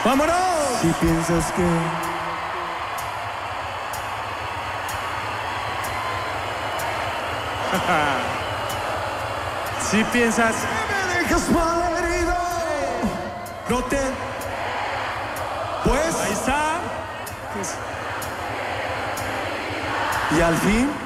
¡Vámonos! Si piensas que si piensas me dejas malherido, no te... Pues... ahí está. Y al fin...